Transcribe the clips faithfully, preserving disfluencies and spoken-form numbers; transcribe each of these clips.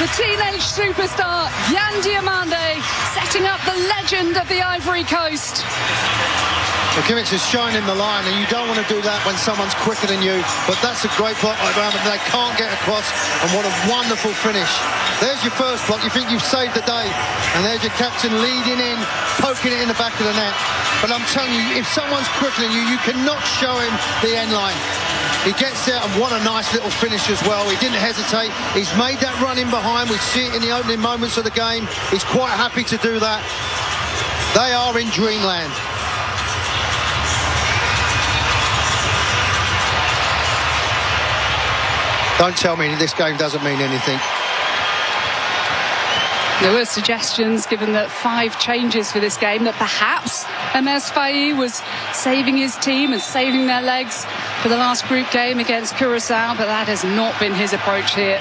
The teenage superstar Yan Diomande setting up the legend of the Ivory Coast. So Kimmich has shown him the line, and you don't want to do that when someone's quicker than you. But that's a great block by Brown, but they can't get across, and what a wonderful finish. There's your first block. You think you've saved the day, and there's your captain leading in, poking it in the back of the net. But I'm telling you, if someone's quicker than you, you cannot show him the end line. He gets there, and what a nice little finish as well. He didn't hesitate. He's made that run in behind. We see it in the opening moments of the game. He's quite happy to do that. They are in dreamland. Don't tell me this game doesn't mean anything. There were suggestions, given that five changes for this game, that perhaps Ames Faye was saving his team and saving their legs for the last group game against Curacao, but that has not been his approach here.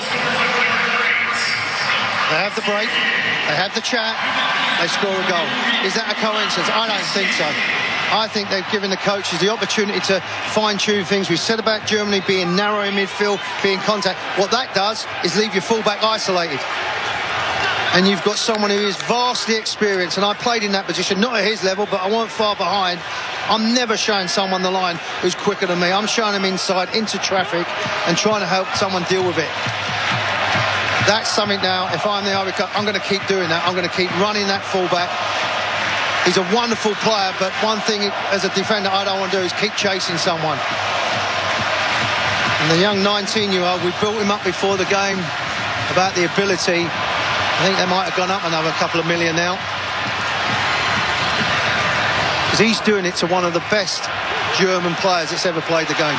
They have the break, they have the chat, they score a goal. Is that a coincidence? I don't think so. I think they've given the coaches the opportunity to fine-tune things. We said about Germany being narrow in midfield, being contact. What that does is leave your fullback isolated. And you've got someone who is vastly experienced, and I played in that position, not at his level, but I weren't far behind. I'm never showing someone the line who's quicker than me. I'm showing them inside, into traffic, and trying to help someone deal with it. That's something now, if I'm the Ivory Coast, I'm going to keep doing that. I'm going to keep running that fullback. He's a wonderful player, but one thing as a defender I don't want to do is keep chasing someone. And the young nineteen-year-old, we built him up before the game about the ability. I think they might have gone up another couple of million now. Because he's doing it to one of the best German players that's ever played the game.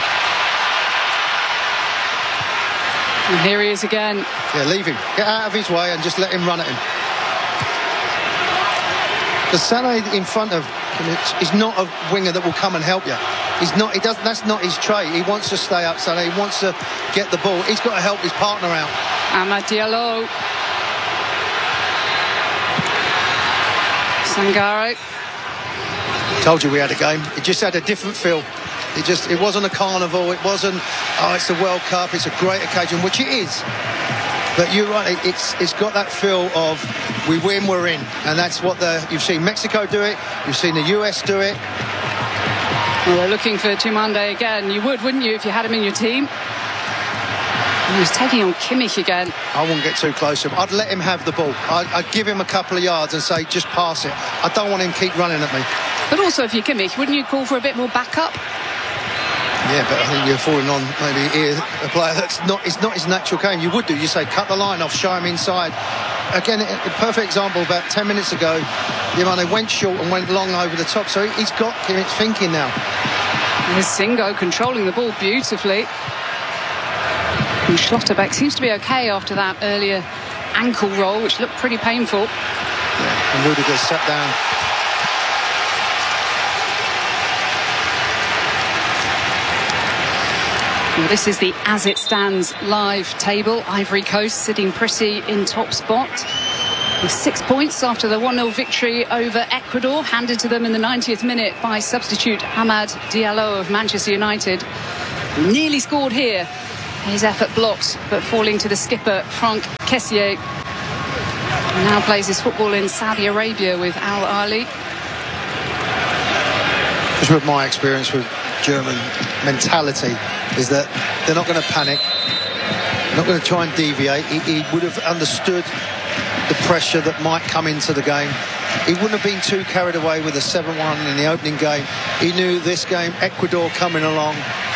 And here he is again. Yeah, leave him. Get out of his way and just let him run at him. Because Sané in front of Kimmich is not a winger that will come and help you. He's not. He doesn't. That's not his trait. He wants to stay up. Sané. He wants to get the ball. He's got to help his partner out. Amad Diallo. Sangare. Told you we had a game. It just had a different feel. It just. It wasn't a carnival. It wasn't. Oh, it's the World Cup. It's a great occasion, which it is. But you're right, it's it's got that feel of we win, we're in. And that's what the you've seen Mexico do it, you've seen the U S do it. Well, they're looking for Diomande again. You would, wouldn't you, if you had him in your team? And he's taking on Kimmich again. I wouldn't get too close to him. I'd let him have the ball. I'd, I'd give him a couple of yards and say, just pass it. I don't want him to keep running at me. But also, if you're Kimmich, wouldn't you call for a bit more backup? Yeah, but I think you're falling on maybe here a player that's not it's not his natural game. You would do. You say cut the line off, show him inside. Again, a perfect example. About ten minutes ago, Diomande went short and went long over the top. So he's got Kimmich thinking now. There's Singo controlling the ball beautifully. And Schlotterbeck seems to be okay after that earlier ankle roll, which looked pretty painful. Yeah, and Rudiger sat down. Well, this is the As It Stands live table. Ivory Coast sitting pretty in top spot with six points after the one nil victory over Ecuador, handed to them in the ninetieth minute by substitute Amad Diallo of Manchester United. Nearly scored here. His effort blocked, but falling to the skipper, Franck Kessié. He now plays his football in Saudi Arabia with Al Ahly. Just with my experience with German mentality is that they're not going to panic, not going to try and deviate. He, he would have understood the pressure that might come into the game. He wouldn't have been too carried away with a seven one in the opening game. He knew this game, Ecuador coming along.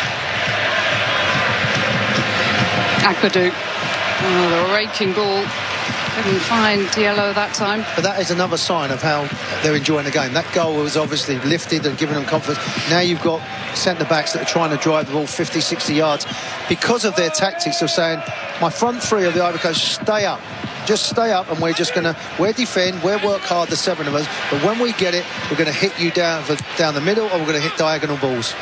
Akpadu. Oh, the raking ball. Couldn't find Diallo that time. But that is another sign of how they're enjoying the game. That goal was obviously lifted and given them confidence. Now you've got centre-backs that are trying to drive the ball fifty, sixty yards because of their tactics of saying, my front three of the Ivory Coast, stay up. Just stay up, and we're just going to, we're defend, we're work hard, the seven of us, but when we get it, we're going to hit you down, for, down the middle, or we're going to hit diagonal balls.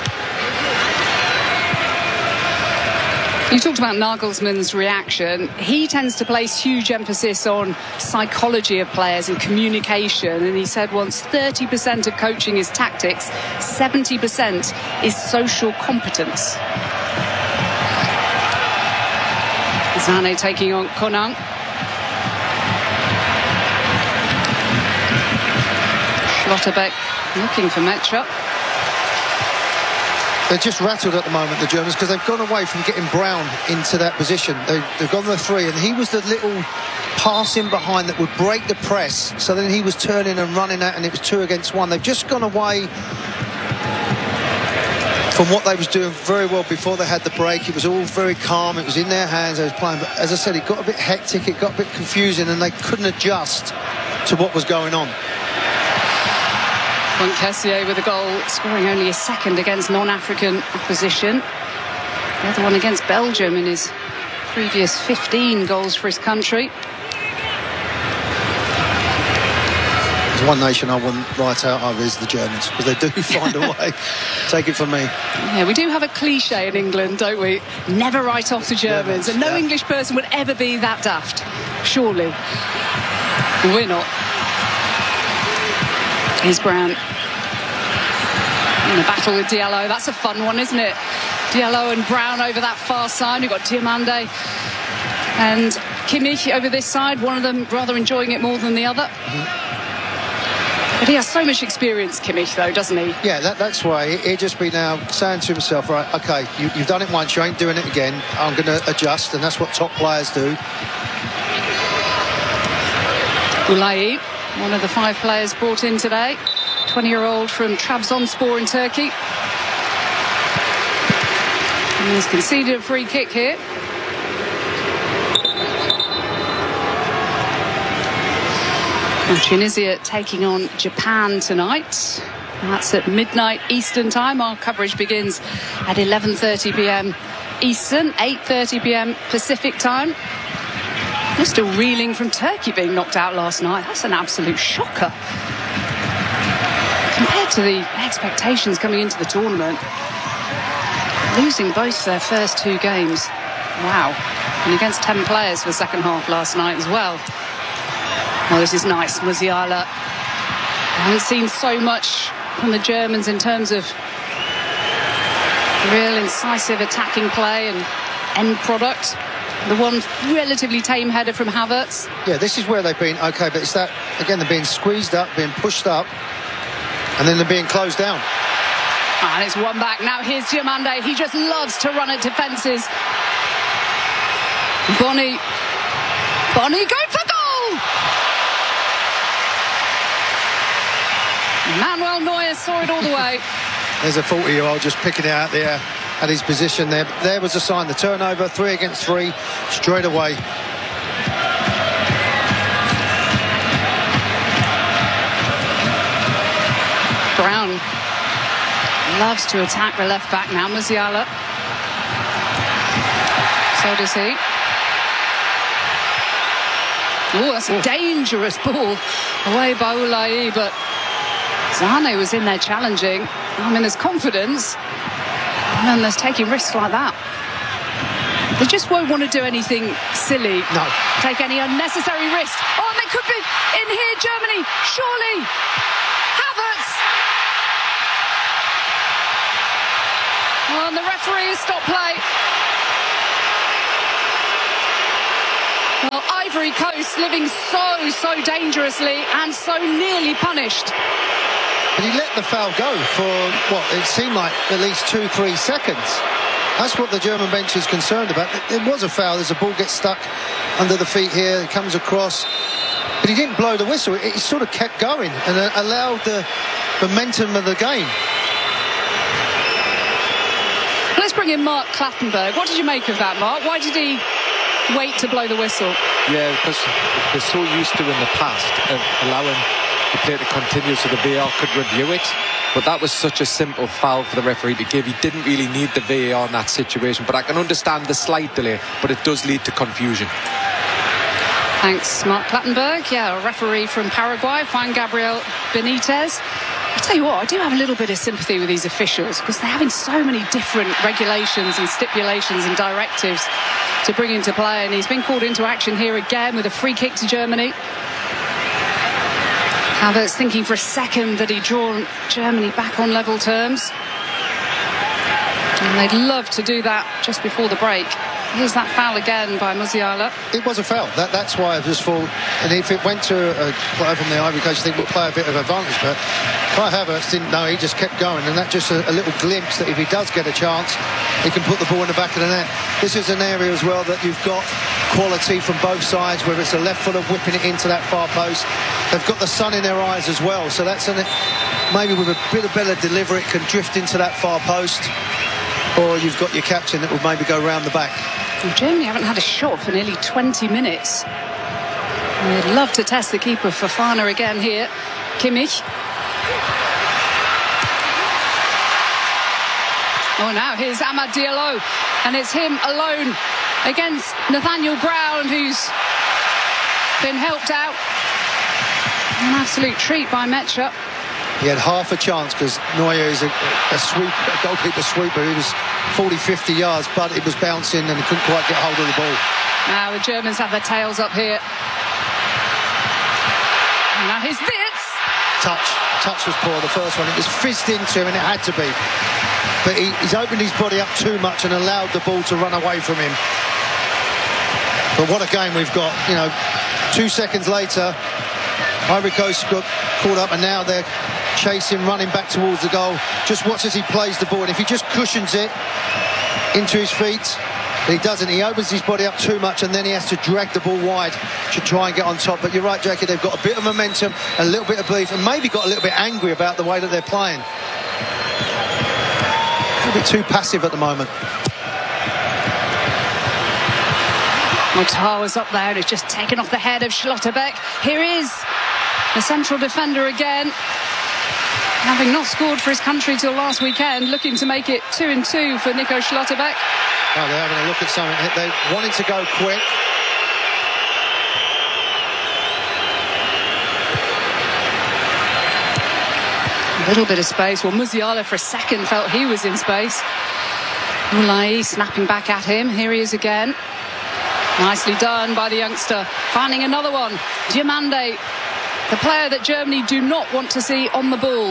You talked about Nagelsmann's reaction. He tends to place huge emphasis on psychology of players and communication. And he said once thirty percent of coaching is tactics, seventy percent is social competence. Sané taking on Conan. Schlotterbeck looking for Metra. They're just rattled at the moment, the Germans, because they've gone away from getting Brown into that position. They, they've gone the three, and he was the little pass in behind that would break the press. So then he was turning and running out, and it was two against one. They've just gone away from what they was doing very well before they had the break. It was all very calm. It was in their hands. They was playing. But as I said, it got a bit hectic. It got a bit confusing, and they couldn't adjust to what was going on. Franck Kessié with a goal, scoring only a second against non-African opposition. The other one against Belgium in his previous fifteen goals for his country. There's one nation I wouldn't write out of is the Germans, because they do find a way. Take it from me. Yeah, we do have a cliche in England, don't we? Never write off the Germans. And no yeah. English person would ever be that daft. Surely. We're not. Here's Brown. In the battle with Diallo. That's a fun one, isn't it? Diallo and Brown over that far side. We've got Diomande and Kimmich over this side. One of them rather enjoying it more than the other. Mm-hmm. But he has so much experience, Kimmich, though, doesn't he? Yeah, that, that's why he'd just be now saying to himself, right, OK, you, you've done it once, you ain't doing it again. I'm going to adjust, and that's what top players do. Ulai, one of the five players brought in today, twenty-year-old from Trabzonspor in Turkey. And he's conceded a free kick here. And Tunisia taking on Japan tonight. That's at midnight Eastern time. Our coverage begins at eleven thirty p m Eastern, eight thirty p m Pacific time. They're still reeling from Turkey being knocked out last night. That's an absolute shocker. Compared to the expectations coming into the tournament, losing both their first two games. Wow. And against ten players for the second half last night as well. Oh, this is nice. Musiala. I haven't seen so much from the Germans in terms of real incisive attacking play and end product. The one relatively tame header from Havertz. Yeah, this is where they've been OK, but it's that, again, they're being squeezed up, being pushed up, and then they're being closed down. And it's one back. Now here's Diomande. He just loves to run at defences. Bonny. Bonny going for goal! Manuel Neuer saw it all the way. There's a forty-year-old just picking it out there at his position there. There was a sign, the turnover, three against three, straight away. Brown loves to attack the left back now, Musiala. So does he. Oh, that's a dangerous ball away by Ulai, but Zane was in there challenging. I mean, there's confidence, and then there's taking risks like that. They just won't want to do anything silly. No. Take any unnecessary risk. Oh, and they could be in here, Germany. Surely. Havertz. Oh, and the referee has stopped play. Well, Ivory Coast living so, so dangerously and so nearly punished. But he let the foul go for, what, it seemed like at least two, three seconds. That's what the German bench is concerned about. It was a foul as the ball gets stuck under the feet here. It comes across. But he didn't blow the whistle. He sort of kept going and allowed the momentum of the game. Let's bring in Mark Clattenburg. What did you make of that, Mark? Why did he wait to blow the whistle? Yeah, because they're so used to in the past of allowing the play to continue so the V A R could review it. But that was such a simple foul for the referee to give. He didn't really need the V A R in that situation. But I can understand the slight delay, but it does lead to confusion. Thanks, Mark Clattenburg. Yeah, a referee from Paraguay, Juan Gabriel Benitez. I tell you what, I do have a little bit of sympathy with these officials because they're having so many different regulations and stipulations and directives to bring into play, and he's been called into action here again with a free kick to Germany. Havertz thinking for a second that he'd drawn Germany back on level terms, and they'd love to do that just before the break. Here's that foul again by Musiala. It was a foul. That, that's why I just thought, and if it went to a player from the Ivory Coast, I think we'll play a bit of advantage. But Kai Havertz didn't know. He just kept going, and that just a, a little glimpse that if he does get a chance, he can put the ball in the back of the net. This is an area as well that you've got quality from both sides, whether it's a left footer whipping it into that far post. They've got the sun in their eyes as well, so that's an, maybe with a bit of better delivery, it can drift into that far post. Or you've got your captain that will maybe go round the back. Well, Germany haven't had a shot for nearly twenty minutes. They'd love to test the keeper Fofana again here. Kimmich. Oh, now here's Amad Diallo, and it's him alone against Nathaniel Brown, who's been helped out. An absolute treat by Mecha. He had half a chance because Neuer is a, a sweep, a goalkeeper sweeper. He was forty, fifty yards, but it was bouncing and he couldn't quite get hold of the ball. Now the Germans have their tails up here. And now here's Wirtz. Touch. Touch was poor, the first one. It was fizzed into him and it had to be. But he, he's opened his body up too much and allowed the ball to run away from him. But what a game we've got. You know, two seconds later, Ivory Coast got caught up and now they're chasing, running back towards the goal. Just watch as he plays the ball, and if he just cushions it into his feet, he doesn't. He opens his body up too much and then he has to drag the ball wide to try and get on top. But you're right, Jackie, they've got a bit of momentum, a little bit of belief, and maybe got a little bit angry about the way that they're playing. A little bit too passive at the moment. Motawa's up there and he's just taken off the head of Schlotterbeck. Here is the central defender again, having not scored for his country till last weekend, looking to make it two and two for Nico Schlotterbeck. Oh, they're having a look at something. They wanted to go quick. A little bit of space. Well, Musiala for a second felt he was in space. Moulay snapping back at him. Here he is again. Nicely done by the youngster. Finding another one. Diomande, the player that Germany do not want to see on the ball.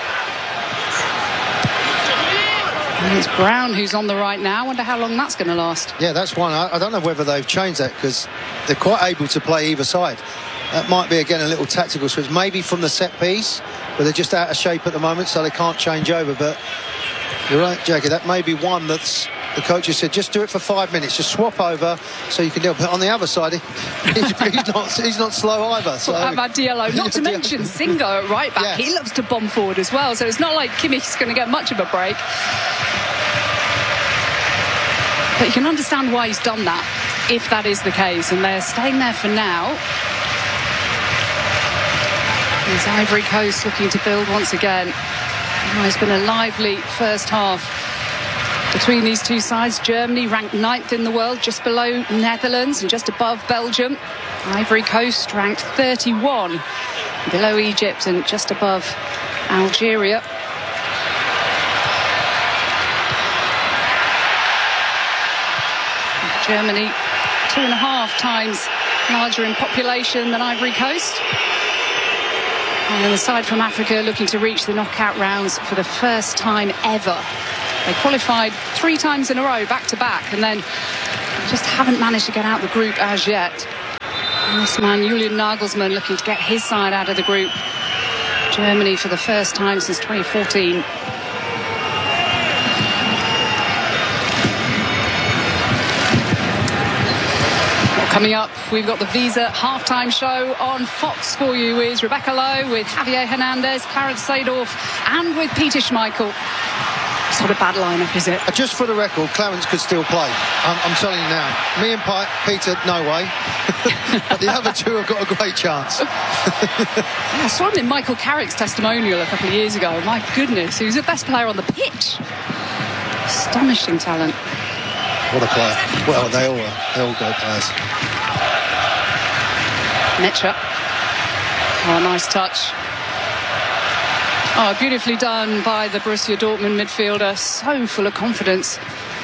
And it's Brown who's on the right now. I wonder how long that's going to last. Yeah, that's one. I, I don't know whether they've changed that because they're quite able to play either side. That might be, again, a little tactical switch. Maybe from the set piece, but they're just out of shape at the moment, so they can't change over. But you're right, Jackie, that may be one that's... The coach has said, just do it for five minutes. Just swap over so you can do it. But on the other side, he, he's, he's, not, he's not slow either. So. Well, Amad Diallo, not to mention Singo at right back. Yes. He loves to bomb forward as well. So it's not like Kimmich's going to get much of a break. But you can understand why he's done that, if that is the case. And they're staying there for now. There's Ivory Coast looking to build once again. Oh, it's been a lively first half between these two sides. Germany ranked ninth in the world, just below Netherlands and just above Belgium. Ivory Coast ranked thirty-one, below Egypt and just above Algeria. Germany, two and a half times larger in population than Ivory Coast. And the side from Africa looking to reach the knockout rounds for the first time ever. They qualified three times in a row, back to back, and then just haven't managed to get out the group as yet. And this man, Julian Nagelsmann, looking to get his side out of the group. Germany for the first time since twenty fourteen. Coming up, we've got the Visa halftime show on Fox for you with Rebecca Lowe, with Javier Hernandez, Clarence Seedorf, and with Peter Schmeichel. It's not a bad lineup, is it? Just for the record, Clarence could still play. I'm, I'm telling you now. Me and Pi- Peter, no way. But the other two have got a great chance. Yeah, I saw him in Michael Carrick's testimonial a couple of years ago. My goodness, he was the best player on the pitch. Astonishing talent. What a player. Well, they all are. They're all great players. Mecha. Oh, nice touch. Oh, beautifully done by the Borussia Dortmund midfielder. So full of confidence.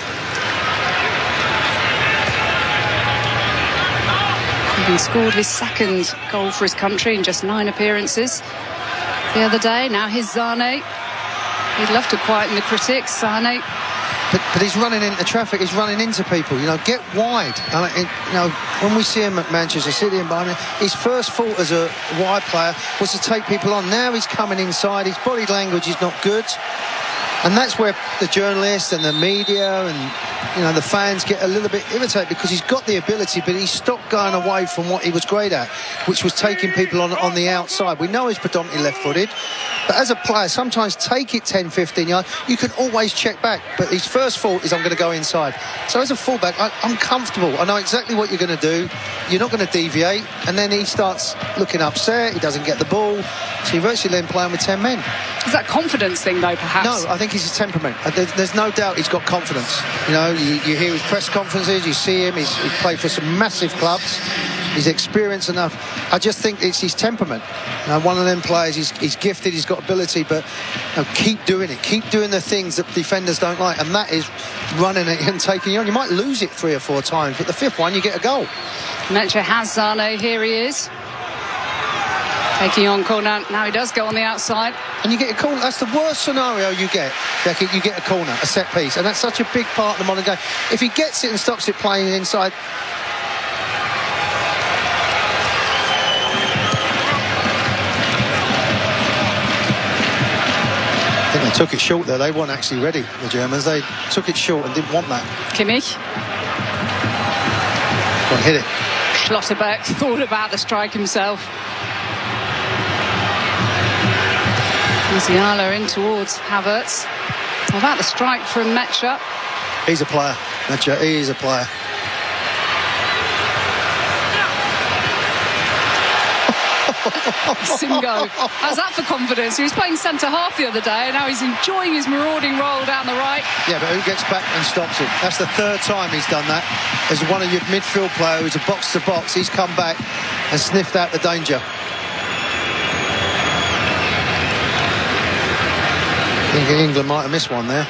Having scored his second goal for his country in just nine appearances the other day. Now here's Zane. He'd love to quieten the critics. Zane But, but he's running into traffic, he's running into people, you know, get wide. And, it, you know, when we see him at Manchester City and Bayern, his first fault as a wide player was to take people on. Now he's coming inside, his body language is not good. And that's where the journalists and the media and, you know, the fans get a little bit irritated, because he's got the ability, but he's stopped going away from what he was great at, which was taking people on, on the outside. We know he's predominantly left-footed, but as a player, sometimes take it ten, fifteen yards. You can always check back, but his first fault is I'm going to go inside. So as a fullback, I, I'm comfortable. I know exactly what you're going to do. You're not going to deviate. And then he starts looking upset. He doesn't get the ball. So you're virtually then playing with ten men. Is that confidence thing, though, perhaps? No, I think it's his temperament. There's, there's no doubt he's got confidence. You know, you, you hear his press conferences, you see him, he's, he's played for some massive clubs, he's experienced enough. I just think it's his temperament. You know, one of them players, he's, he's gifted, he's got ability, but you know, keep doing it. Keep doing the things that defenders don't like, and that is running it and taking you on. You might lose it three or four times, but the fifth one, you get a goal. Metro has Zane, here he is. Taking on corner, now he does go on the outside. And you get a corner, that's the worst scenario you get, Becky. You get a corner, a set piece, and that's such a big part of the modern game. If he gets it and stops it playing inside, I think they took it short there. They weren't actually ready, the Germans. They took it short and didn't want that. Kimmich. Go on, hit it. Schlotterbeck thought about the strike himself. Musiala in towards Havertz. About the strike from Mecha. He's a player, Mecha, he is a player. Singo. How's that for confidence? He was playing centre half the other day, and now he's enjoying his marauding roll down the right. Yeah, but who gets back and stops it? That's the third time he's done that. As one of your midfield players who's a box to box, he's come back and sniffed out the danger. I think England might have missed one there.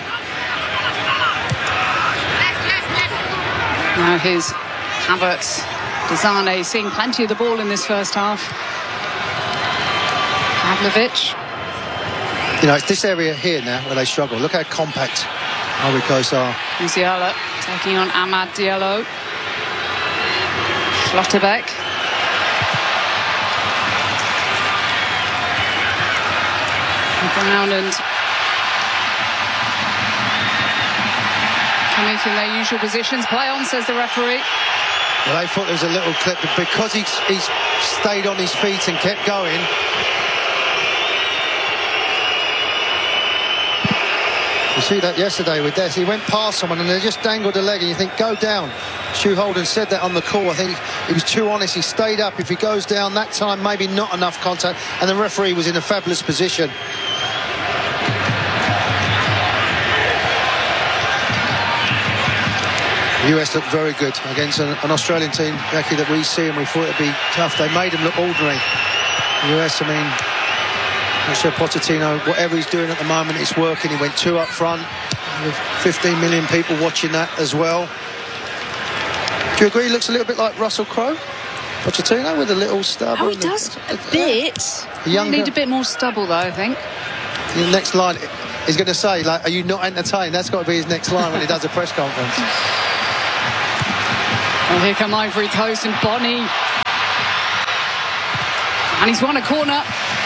Now here's Havertz. Zane seeing plenty of the ball in this first half. Pavlovic. You know, it's this area here now where they struggle. Look how compact Ivory Coast are. Musiala taking on Amad Diallo. Schlotterbeck. Brown and Kimmich in their usual positions. Play on, says the referee. Well, they thought there was a little clip, but because he's, he's stayed on his feet and kept going. You see that yesterday with Des. He went past someone and they just dangled a leg, and you think, go down. Stu Holden said that on the call. I think he was too honest. He stayed up. If he goes down that time, maybe not enough contact, and the referee was in a fabulous position. The U S looked very good against an, an Australian team, Becky, that we see, and we thought it'd be tough. They made them look ordinary. The U S, I mean, I'm sure Pochettino, whatever he's doing at the moment, it's working. He went two up front with fifteen million people watching that as well. Do you agree he looks a little bit like Russell Crowe? Pochettino with a little stubble. Oh, he does a bit. You need a bit more stubble, though, I think. The next line, he's going to say, like, are you not entertained? That's got to be his next line when he does a press conference. Well, here come Ivory Coast and Bonny. And he's won a corner.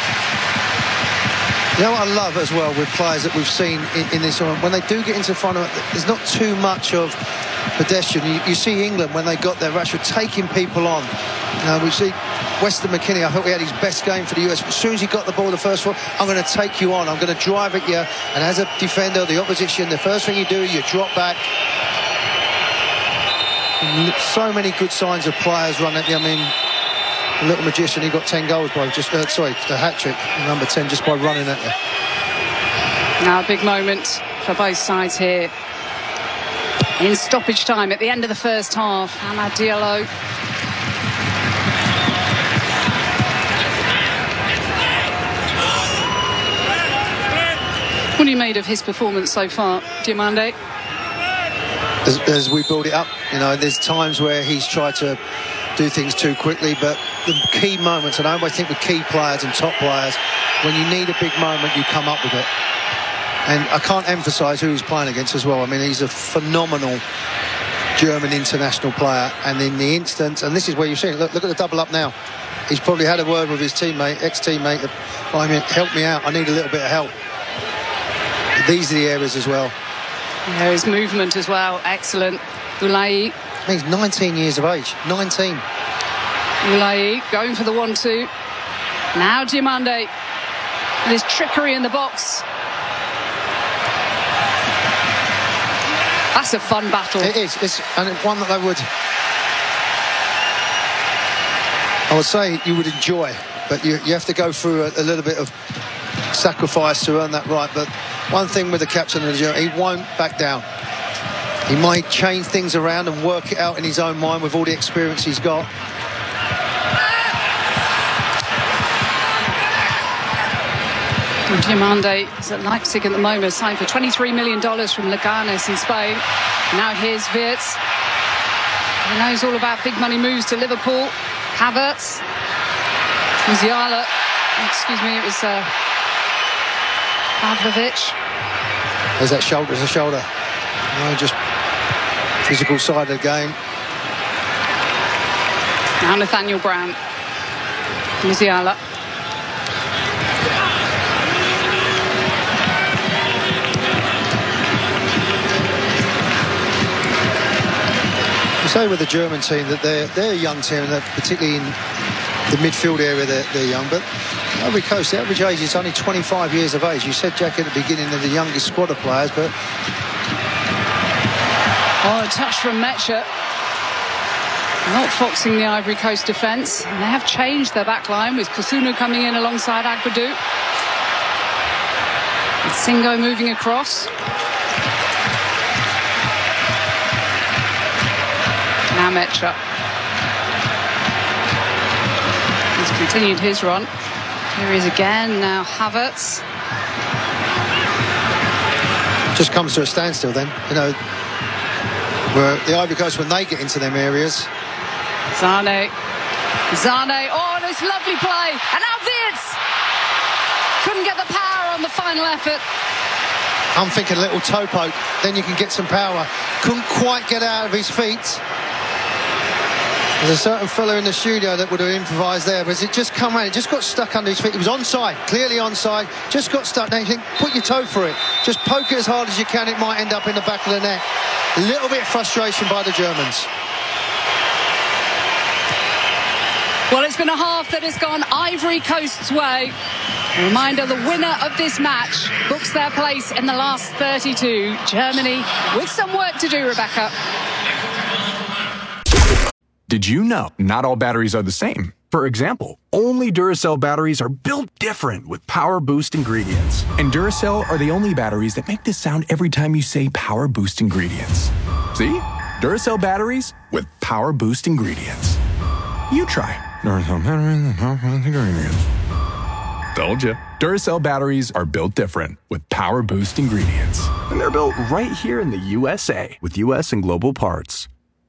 You know what I love as well with players that we've seen in, in this tournament, when they do get into front of it, there's not too much of pedestrian. You, you see England when they got there, Rashford taking people on. You know, we see Weston McKennie, I thought he had his best game for the U S. As soon as he got the ball the first foot, I'm going to take you on, I'm going to drive at you. And as a defender, the opposition, the first thing you do, you drop back. So many good signs of players run at you. I mean, the little magician, he got ten goals by just, uh, sorry, the hat-trick, number ten, just by running at you. Now a big moment for both sides here. In stoppage time at the end of the first half, Amad Diallo. What do you made of his performance so far, Diomande? As, as we build it up, you know, there's times where he's tried to do things too quickly, but the key moments, and I always think with key players and top players, when you need a big moment, you come up with it. And I can't emphasise who he's playing against as well. I mean, he's a phenomenal German international player. And in the instance, and this is where you've seen it, look, look at the double up now. He's probably had a word with his teammate, ex-teammate, I mean, help me out, I need a little bit of help. These are the areas as well. There is movement as well, excellent. Boulaye. He's nineteen years of age, nineteen. Boulaye going for the one two. Now Diomande. There's trickery in the box. That's a fun battle. It is, it's, and it's one that I would, I would say you would enjoy, but you, you have to go through a, a little bit of sacrifice to earn that right. But one thing with the captain of the German, he won't back down. He might change things around and work it out in his own mind with all the experience he's got. Diomande is at Leipzig at the moment, signed for twenty-three million dollars from Leganes in Spain. Now here's Wirtz. He knows all about big money moves to Liverpool. Havertz. Musiala. Excuse me, it was uh, Pavlovic. There's that shoulder, there's a shoulder. No, just physical side of the game. Now Nathaniel Brown. Musiala. You say with the German team that they're, they're a young team, and that particularly in the midfield area they're, they're young, but Ivory Coast, the average age is only twenty-five years of age. You said, Jack, at the beginning of the youngest squad of players, but... Oh, a touch from Mecha. Not foxing the Ivory Coast defence. And they have changed their back line with Kusunu coming in alongside Agbadou. And Singo moving across. Now Mecha. He's continued his run. Here he is again. Now Havertz. Just comes to a standstill then, you know, where the Ivory Coast, when they get into them areas. Zane. Zane. Oh, this lovely play. And now Wirtz. Couldn't get the power on the final effort. I'm thinking a little toe poke, then you can get some power. Couldn't quite get out of his feet. There's a certain fella in the studio that would have improvised there, but it just come out, it just got stuck under his feet. He was onside, clearly onside, just got stuck. Now you think, put your toe for it. Just poke it as hard as you can, it might end up in the back of the net. A little bit of frustration by the Germans. Well, it's been a half that has gone Ivory Coast's way. A reminder, the winner of this match books their place in the last thirty-two. Germany with some work to do, Rebecca. Did you know not all batteries are the same? For example, only Duracell batteries are built different with Power Boost ingredients. And Duracell are the only batteries that make this sound every time you say Power Boost ingredients. See? Duracell batteries with Power Boost ingredients. You try. Duracell batteries with Power Boost ingredients. Told you. Duracell batteries are built different with Power Boost ingredients. And they're built right here in the U S A with U S and global parts.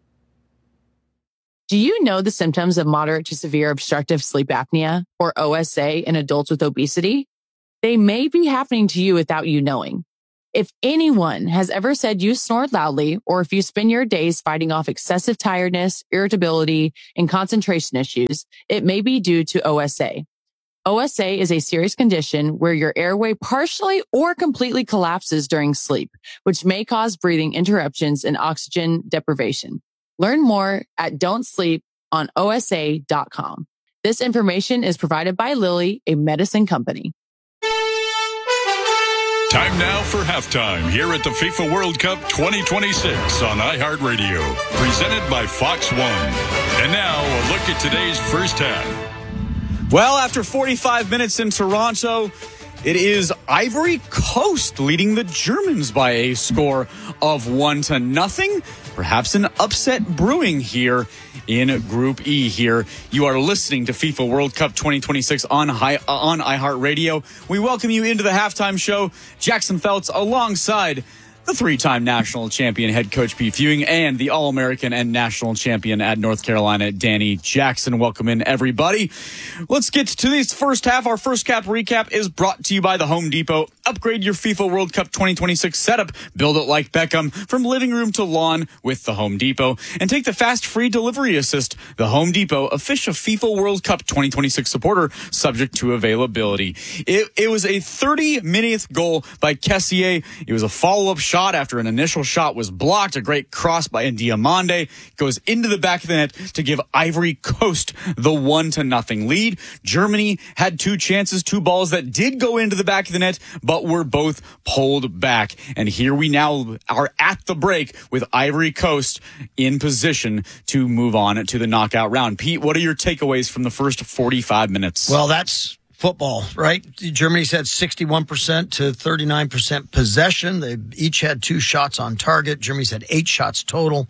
Do you know the symptoms of moderate to severe obstructive sleep apnea, or O S A, in adults with obesity? They may be happening to you without you knowing. If anyone has ever said you snore loudly, or if you spend your days fighting off excessive tiredness, irritability, and concentration issues, it may be due to O S A. O S A is a serious condition where your airway partially or completely collapses during sleep, which may cause breathing interruptions and oxygen deprivation. Learn more at don't sleep on O S A dot com. This information is provided by Lilly, a medicine company. Time now for halftime here at the FIFA World Cup twenty twenty-six on iHeartRadio, presented by Fox One. And now a look at today's first half. Well, after forty-five minutes in Toronto, it is Ivory Coast leading the Germans by a score of one to nothing. Perhaps an upset brewing here in Group E here. You are listening to FIFA World Cup twenty twenty-six on, high, on iHeartRadio. We welcome you into the halftime show. Jackson Feltz alongside the three-time national champion head coach Pete Ewing, and the All-American and national champion at North Carolina, Danny Jackson. Welcome in, everybody. Let's get to this first half. Our first cap recap is brought to you by the Home Depot. Upgrade your FIFA World Cup twenty twenty-six setup. Build it like Beckham, from living room to lawn with the Home Depot. And take the fast free delivery assist. The Home Depot, official FIFA World Cup twenty twenty-six supporter, subject to availability. It, it was a thirty-minute goal by Kessié. It was a follow-up shot after an initial shot was blocked. A great cross by Diomande goes into the back of the net to give Ivory Coast the one to nothing lead. Germany had two chances, two balls that did go into the back of the net, but were both pulled back. And here we now are at the break with Ivory Coast in position to move on to the knockout round. Pete, what are your takeaways from the first forty-five minutes? Well, that's football, right? Germany's had sixty-one percent to thirty-nine percent possession. They each had two shots on target. Germany's had eight shots total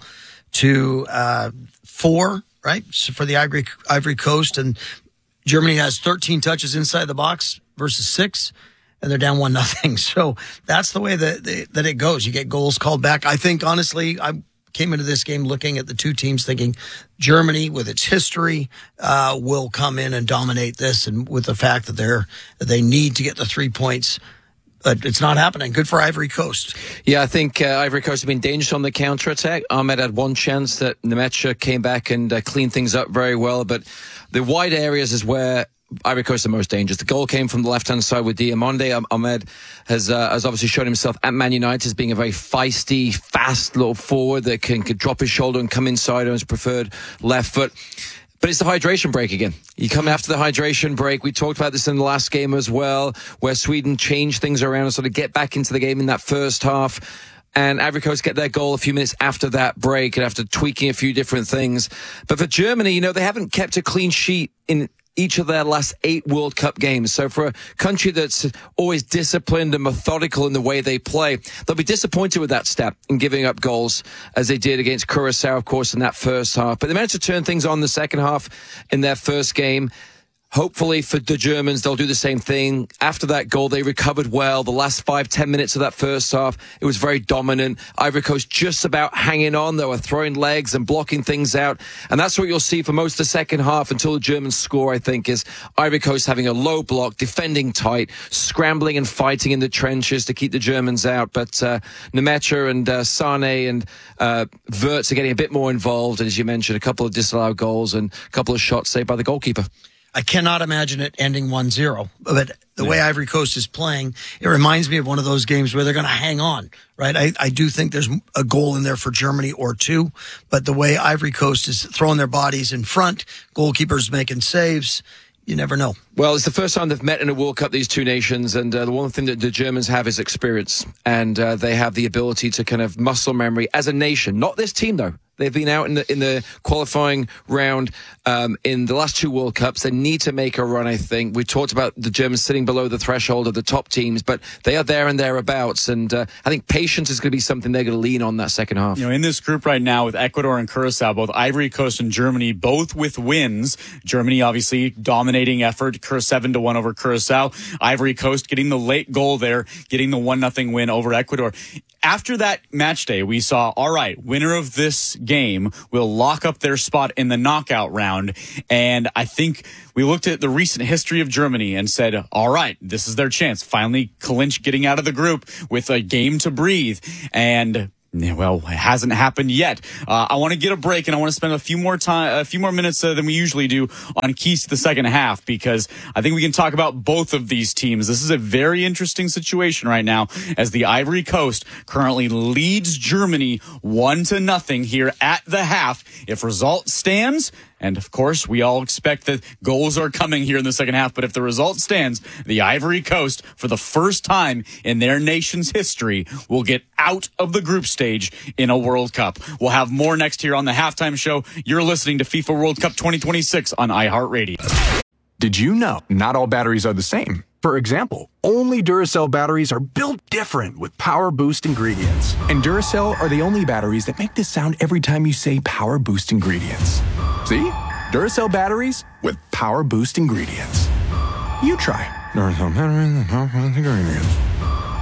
to uh, four, right, so for the Ivory, Ivory Coast. And Germany has thirteen touches inside the box versus six, and they're down one nothing. So that's the way that, they, that it goes. You get goals called back. I think, honestly, I came into this game looking at the two teams thinking Germany, with its history, uh, will come in and dominate this, and with the fact that they're they need to get the three points. But it's not happening. Good for Ivory Coast. Yeah, I think uh, Ivory Coast have been dangerous on the counter-attack. Ahmed had one chance that Nemecha came back and uh, cleaned things up very well, but the wide areas is where Ivory Coast are most dangerous. The goal came from the left-hand side with Diomande. Ahmed has uh, has obviously shown himself at Man United as being a very feisty, fast little forward that can, can drop his shoulder and come inside on his preferred left foot. But it's the hydration break again. You come after the hydration break. We talked about this in the last game as well, where Sweden changed things around and sort of get back into the game in that first half. And Ivory Coast get their goal a few minutes after that break and after tweaking a few different things. But for Germany, you know, they haven't kept a clean sheet in each of their last eight World Cup games. So for a country that's always disciplined and methodical in the way they play, they'll be disappointed with that step in giving up goals, as they did against Curacao, of course, in that first half. But they managed to turn things on the second half in their first game. Hopefully for the Germans, they'll do the same thing. After that goal, they recovered well. The last five, ten minutes of that first half, it was very dominant. Ivory Coast just about hanging on. They were throwing legs and blocking things out. And that's what you'll see for most of the second half until the Germans score, I think, is Ivory Coast having a low block, defending tight, scrambling and fighting in the trenches to keep the Germans out. But uh, Nemecha and uh, Sane and uh, Wirtz are getting a bit more involved. And as you mentioned, a couple of disallowed goals and a couple of shots saved by the goalkeeper. I cannot imagine it ending one zero. But the yeah. way Ivory Coast is playing, it reminds me of one of those games where they're going to hang on, right? I, I do think there's a goal in there for Germany or two. But the way Ivory Coast is throwing their bodies in front, goalkeepers making saves, you never know. Well, it's the first time they've met in a World Cup, these two nations, and uh, the one thing that the Germans have is experience, and uh, they have the ability to kind of muscle memory as a nation. Not this team, though. They've been out in the in the qualifying round um, in the last two World Cups. They need to make a run, I think. We talked about the Germans sitting below the threshold of the top teams, but they are there and thereabouts. And uh, I think patience is going to be something they're going to lean on that second half. You know, in this group right now with Ecuador and Curacao, both Ivory Coast and Germany, both with wins. Germany, obviously, dominating effort, seven to one over Curacao. Ivory Coast getting the late goal there, getting the one nothing win over Ecuador. After that match day, we saw, all right, winner of this game will lock up their spot in the knockout round. And I think we looked at the recent history of Germany and said, all right, this is their chance. Finally clinch getting out of the group with a game to breathe. And well, it hasn't happened yet. Uh, I want to get a break, and I want to spend a few more time, a few more minutes uh, than we usually do on keys to the second half, because I think we can talk about both of these teams. This is a very interesting situation right now, as the Ivory Coast currently leads Germany one to nothing here at the half. If result stands, and of course, we all expect that goals are coming here in the second half. But if the result stands, the Ivory Coast, for the first time in their nation's history, will get out of the group stage in a World Cup. We'll have more next here on the Halftime Show. You're listening to FIFA World Cup twenty twenty-six on iHeartRadio. Did you know not all batteries are the same? For example, only Duracell batteries are built different with Power Boost ingredients. And Duracell are the only batteries that make this sound every time you say Power Boost ingredients. See? Duracell batteries with Power Boost ingredients. You try Duracell batteries with Power Boost ingredients.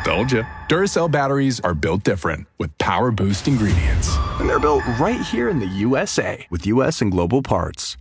Told you. Duracell batteries are built different with Power Boost ingredients. And they're built right here in the U S A with U S and global parts.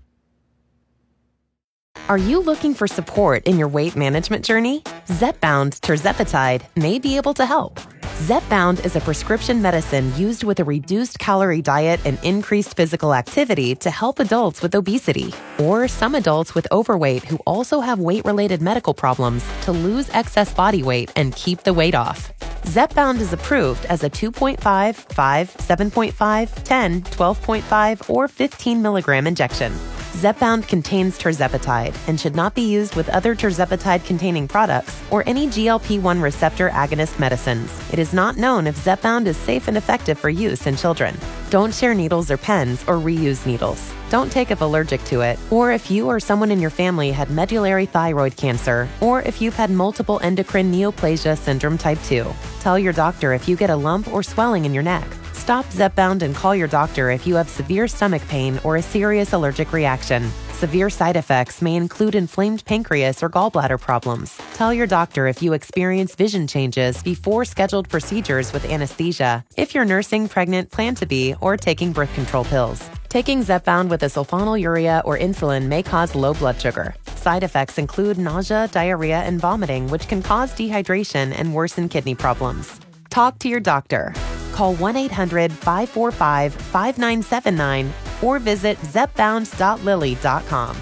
Are you looking for support in your weight management journey? Zepbound tirzepatide may be able to help. Zepbound is a prescription medicine used with a reduced calorie diet and increased physical activity to help adults with obesity, or some adults with overweight who also have weight-related medical problems to lose excess body weight and keep the weight off. Zepbound is approved as a two point five, five, seven point five, ten, twelve point five, or fifteen milligram injection. Zepbound contains tirzepatide and should not be used with other tirzepatide-containing products or any G L P one receptor agonist medicines. It is not known if Zepbound is safe and effective for use in children. Don't share needles or pens or reuse needles. Don't take if allergic to it, or if you or someone in your family had medullary thyroid cancer, or if you've had multiple endocrine neoplasia syndrome type two. Tell your doctor if you get a lump or swelling in your neck. Stop Zepbound and call your doctor if you have severe stomach pain or a serious allergic reaction. Severe side effects may include inflamed pancreas or gallbladder problems. Tell your doctor if you experience vision changes before scheduled procedures with anesthesia, if you're nursing, pregnant, plan to be, or taking birth control pills. Taking Zepbound with a sulfonylurea or insulin may cause low blood sugar. Side effects include nausea, diarrhea, and vomiting, which can cause dehydration and worsen kidney problems. Talk to your doctor. Call one eight hundred, five four five, five nine seven nine or visit zepbound dot lilly dot com.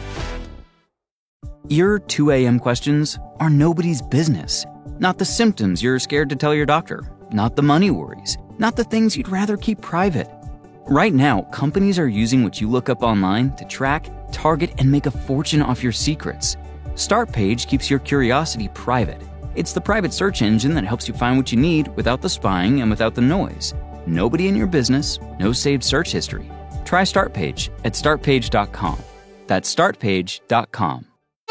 Your two a.m. questions are nobody's business. Not the symptoms you're scared to tell your doctor. Not the money worries. Not the things you'd rather keep private. Right now, companies are using what you look up online to track, target, and make a fortune off your secrets. StartPage keeps your curiosity private. It's the private search engine that helps you find what you need without the spying and without the noise. Nobody in your business, no saved search history. Try StartPage at start page dot com. That's start page dot com.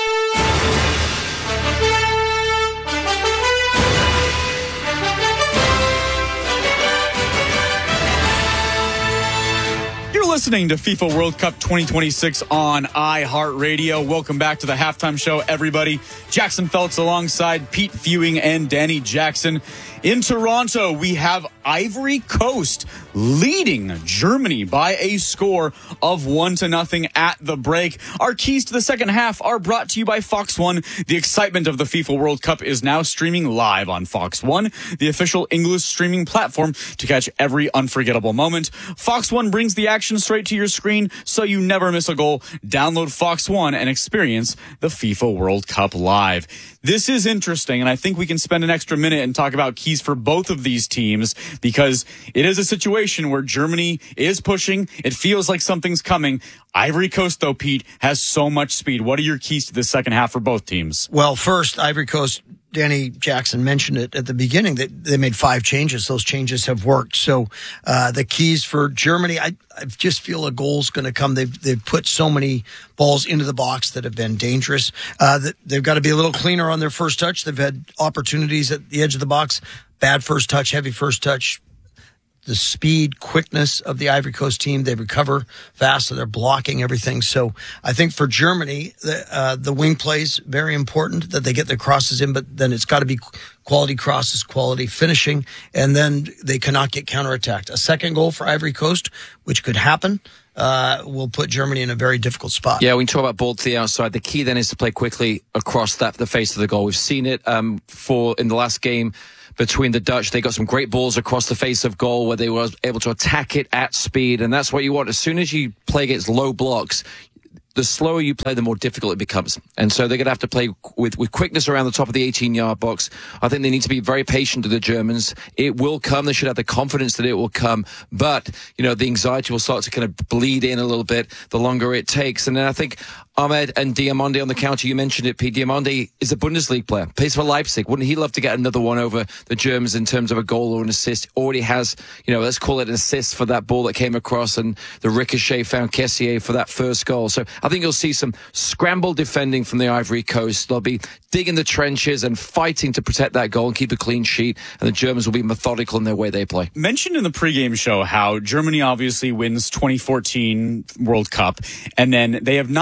You're listening to FIFA World Cup twenty twenty-six on iHeartRadio. Welcome back to the halftime show, everybody. Jackson Feltz alongside Pete Fewing and Danny Jackson. In Toronto, we have Ivory Coast leading Germany by a score of one to nothing at the break. Our keys to the second half are brought to you by Fox One. The excitement of the FIFA World Cup is now streaming live on Fox One, the official English streaming platform to catch every unforgettable moment. Fox One brings the action straight to your screen so you never miss a goal. Download Fox One and experience the FIFA World Cup live. This is interesting, and I think we can spend an extra minute and talk about keys for both of these teams, because it is a situation where Germany is pushing. It feels like something's coming. Ivory Coast, though, Pete, has so much speed. What are your keys to the second half for both teams? Well, first, Ivory Coast, Danny Jackson mentioned it at the beginning, that they made five changes. Those changes have worked. So uh, the keys for Germany, I, I just feel a goal's going to come. They've, they've put so many balls into the box that have been dangerous. Uh, they've got to be a little cleaner on their first touch. They've had opportunities at the edge of the box. Bad first touch, heavy first touch. The speed, quickness of the Ivory Coast team, they recover fast, so they're blocking everything. So I think for Germany, the, uh, the wing plays very important, that they get their crosses in, but then it's got to be quality crosses, quality finishing, and then they cannot get counterattacked. A second goal for Ivory Coast, which could happen, uh, will put Germany in a very difficult spot. Yeah, we talk about ball to the outside. The key then is to play quickly across that the face of the goal. We've seen it um, for in the last game between the Dutch. They got some great balls across the face of goal where they were able to attack it at speed, and that's what you want. As soon as you play against low blocks, the slower you play, the more difficult it becomes. And so they're going to have to play with, with quickness around the top of the eighteen-yard box. I think they need to be very patient to the Germans. It will come. They should have the confidence that it will come. But, you know, the anxiety will start to kind of bleed in a little bit the longer it takes. And then I think Ahmed and Diomande on the counter, you mentioned it, Pete. Diomande is a Bundesliga player, plays for Leipzig. Wouldn't he love to get another one over the Germans in terms of a goal or an assist? Already has, you know, let's call it an assist for that ball that came across, and the ricochet found Kessié for that first goal. So I think you'll see some scramble defending from the Ivory Coast. They'll be digging the trenches and fighting to protect that goal and keep a clean sheet, and the Germans will be methodical in their way they play. Mentioned in the pregame show how Germany obviously wins twenty fourteen World Cup, and then they have not made it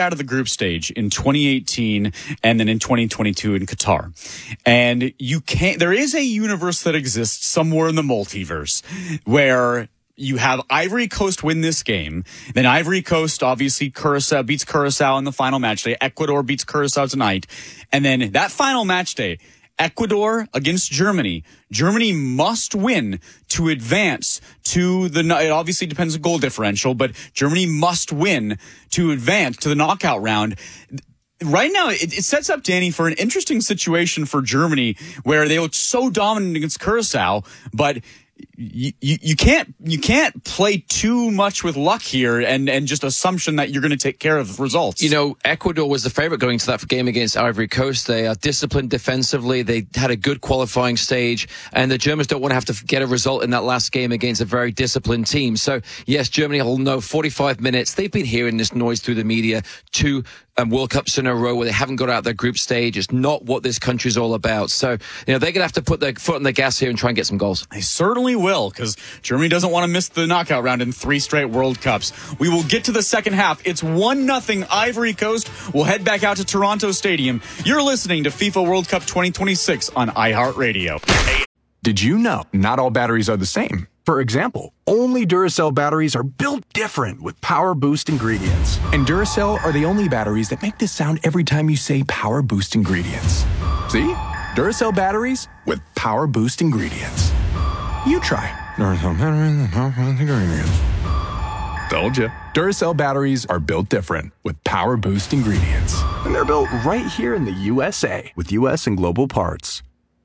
out of the group stage in twenty eighteen and then in twenty twenty-two in Qatar. And you can't, there is a universe that exists somewhere in the multiverse where you have Ivory Coast win this game. Then Ivory Coast, obviously, Curacao beats Curacao in the final match day. Ecuador beats Curacao tonight. And then that final match day, Ecuador against Germany. Germany must win to advance to the, it obviously depends on goal differential, but Germany must win to advance to the knockout round. Right now, it, it sets up, Danny, for an interesting situation for Germany where they look so dominant against Curacao, but You, you, you can't you can't play too much with luck here and, and just assumption that you're going to take care of results. You know, Ecuador was the favorite going to that game against Ivory Coast. They are disciplined defensively. They had a good qualifying stage, and the Germans don't want to have to get a result in that last game against a very disciplined team. So, yes, Germany will know forty-five minutes. They've been hearing this noise through the media two um, World Cups in a row where they haven't got out their group stage. It's not what this country's all about. So, you know, they're going to have to put their foot on the gas here and try and get some goals. They certainly will, because Germany doesn't want to miss the knockout round in three straight World Cups. We will get to the second half. It's one nothing Ivory Coast. We'll head back out to Toronto Stadium. You're listening to FIFA World Cup twenty twenty-six on iHeartRadio. Did you know not all batteries are the same? For example, only Duracell batteries are built different with Power Boost ingredients. And Duracell are the only batteries that make this sound every time you say Power Boost ingredients. See? Duracell batteries with Power Boost ingredients. You try. Duracell batteries with Power Boost ingredients. Told you. Duracell batteries are built different with Power Boost ingredients. And they're built right here in the U S A with U S and global parts.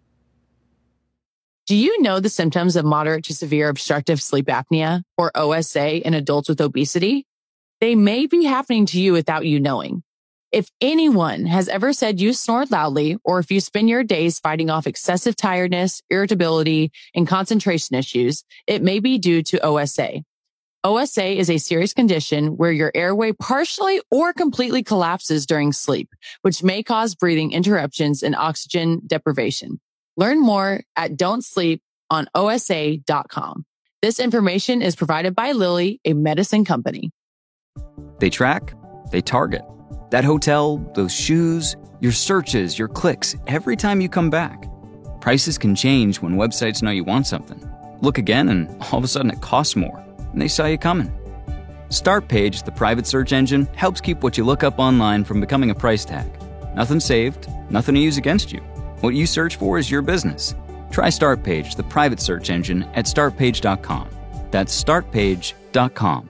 Do you know the symptoms of moderate to severe obstructive sleep apnea, or O S A, in adults with obesity? They may be happening to you without you knowing. If anyone has ever said you snore loudly, or if you spend your days fighting off excessive tiredness, irritability, and concentration issues, it may be due to O S A. O S A is a serious condition where your airway partially or completely collapses during sleep, which may cause breathing interruptions and oxygen deprivation. Learn more at don't sleep on O S A dot com. This information is provided by Lilly, a medicine company. They track, they target. That hotel, those shoes, your searches, your clicks, every time you come back. Prices can change when websites know you want something. Look again and all of a sudden it costs more, and they saw you coming. Startpage, the private search engine, helps keep what you look up online from becoming a price tag. Nothing saved, nothing to use against you. What you search for is your business. Try Startpage, the private search engine, at start page dot com. That's start page dot com.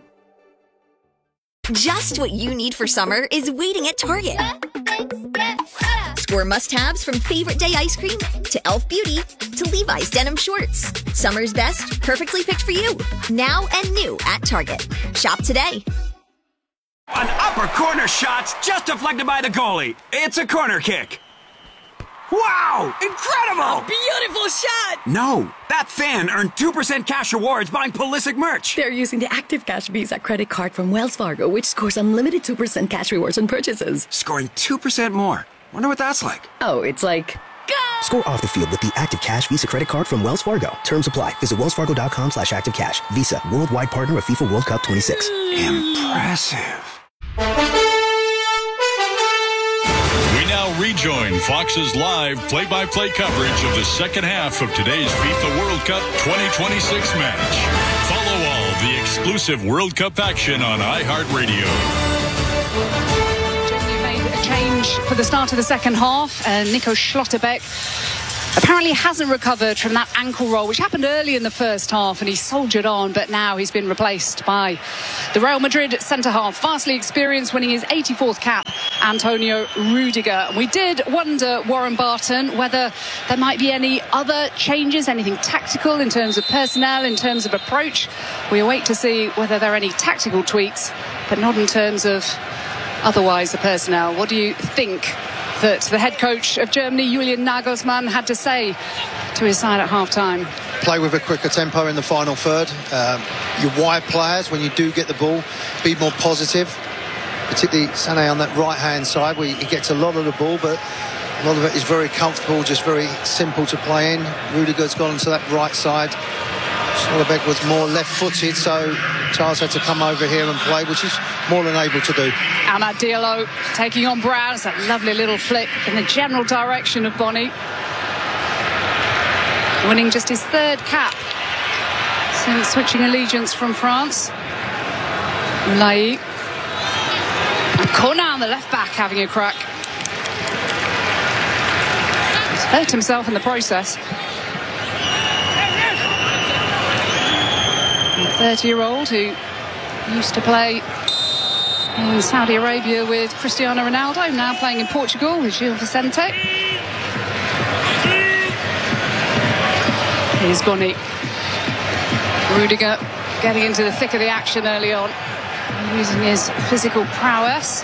Just what you need for summer is waiting at Target. Score must-haves from Favorite Day ice cream to e l f Beauty to Levi's denim shorts. Summer's best, perfectly picked for you. Now and new at Target. Shop today. An upper corner shot's just deflected by the goalie. It's a corner kick. Wow! Incredible! A beautiful shot! No, that fan earned two percent cash rewards buying Pulisic merch. They're using the Active Cash Visa credit card from Wells Fargo, which scores unlimited two percent cash rewards on purchases. Scoring two percent more. Wonder what that's like. Oh, it's like... Go! Score off the field with the Active Cash Visa credit card from Wells Fargo. Terms apply. Visit wellsfargo.com slash activecash. Visa, worldwide partner of FIFA World Cup twenty-six. Impressive. Now rejoin Fox's live play-by-play coverage of the second half of today's FIFA World Cup twenty twenty-six match. Follow all the exclusive World Cup action on iHeartRadio. Germany made a change for the start of the second half, and Nico Schlotterbeck apparently hasn't recovered from that ankle roll, which happened early in the first half, and he soldiered on, but now he's been replaced by the Real Madrid centre-half, vastly experienced, winning his eighty-fourth cap, Antonio Rudiger. We did wonder, Warren Barton, whether there might be any other changes, anything tactical in terms of personnel, in terms of approach. We await to see whether there are any tactical tweaks, but not in terms of otherwise the personnel. What do you think that the head coach of Germany, Julian Nagelsmann, had to say to his side at half-time? Play with a quicker tempo in the final third. Um, your wide players, when you do get the ball, be more positive. Particularly Sané on that right-hand side, where he gets a lot of the ball, but a lot of it is very comfortable, just very simple to play in. Rudiger's gone to that right side. Schlotterbeck was more left-footed, so Charles had to come over here and play, which is more than able to do. Amad Diallo taking on Brown. It's a lovely little flick in the general direction of Bonny. Winning just his third cap since switching allegiance from France. Lai. And Conan, the left back, having a crack. He's hurt himself in the process. A thirty-year-old who used to play in Saudi Arabia with Cristiano Ronaldo, now playing in Portugal with Gil Vicente. Here's Bonny. Rudiger getting into the thick of the action early on, using his physical prowess.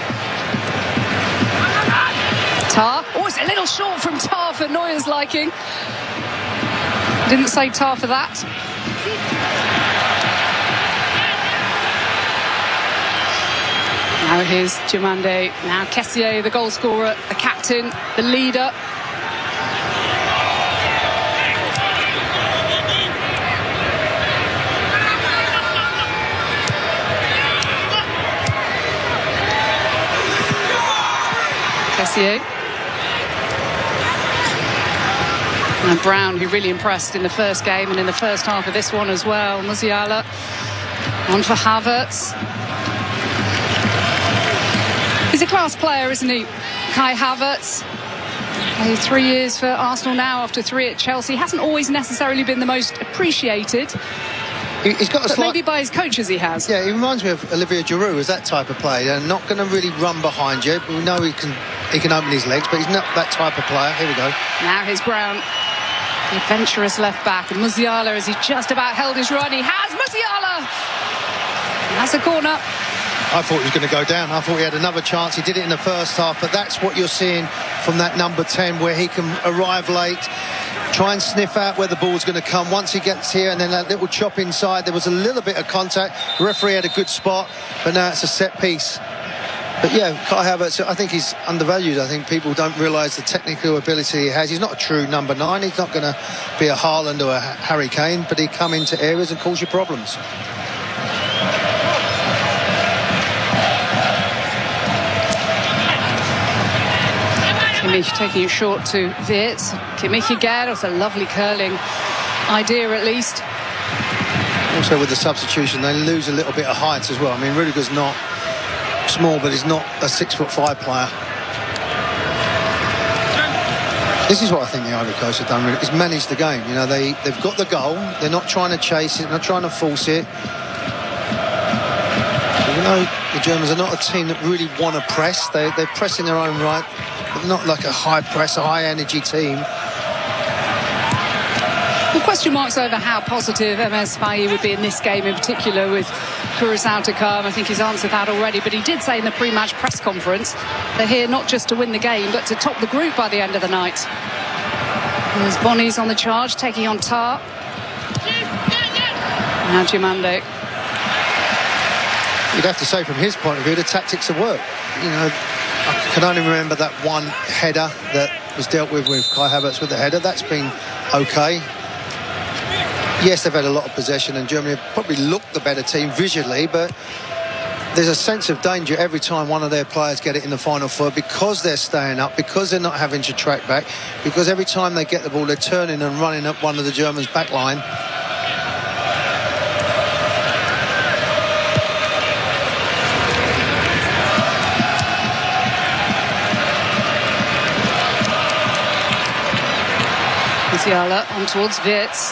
Tar. Oh, it's a little short from Tar for Neuer's liking. Didn't say Tar for that. Now here's Diomande. Now Kessié, the goal scorer, the captain, the leader. Kessié. And Brown, who really impressed in the first game and in the first half of this one as well. Musiala on for Havertz. He's a class player, isn't he? Kai Havertz. Played three years for Arsenal now after three at Chelsea. Hasn't always necessarily been the most appreciated. He's got a but slight... maybe by his coaches he has. Yeah, he reminds me of Olivier Giroud as that type of player. They're not going to really run behind you. We know he can he can open his legs, but he's not that type of player. Here we go. Now here's Brown, the adventurous left back. And Musiala, as he just about held his run, he has Musiala! And that's a corner. I thought he was going to go down. I thought he had another chance. He did it in the first half, but that's what you're seeing from that number ten, where he can arrive late, try and sniff out where the ball's going to come once he gets here, and then that little chop inside. There was a little bit of contact. The referee had a good spot, but now it's a set piece. But yeah, Kai Havertz, I think he's undervalued. I think people don't realise the technical ability he has. He's not a true number nine. He's not going to be a Haaland or a Harry Kane, but he come into areas and cause you problems. Kimmich taking it short to Wirtz. Kimmich again. It's a lovely curling idea, at least. Also with the substitution, they lose a little bit of height as well. I mean, Rudiger's not small, but he's not a six foot five player. This is what I think the Ivory Coast have done, really, is manage the game. You know, they, they've got the goal. They're not trying to chase it, they're not trying to force it. Even though the Germans are not a team that really want to press, they, they're pressing their own right, but not like a high press, a high energy team. Well, question marks over how positive M S Faye would be in this game in particular with Curaçao to come. I think he's answered that already, but he did say in the pre-match press conference they're here not just to win the game but to top the group by the end of the night. There's Bonny's on the charge, taking on Tar. Now Diomande. You'd have to say from his point of view the tactics have worked. You know, I can only remember that one header that was dealt with with Kai Havertz with the header. That's been okay. Yes, they've had a lot of possession and Germany have probably looked the better team visually, but there's a sense of danger every time one of their players get it in the final third, because they're staying up, because they're not having to track back, because every time they get the ball they're turning and running up one of the Germans' back line. Musiala on towards Wirtz.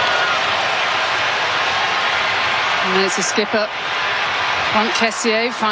And there's the skipper, Franck Kessié.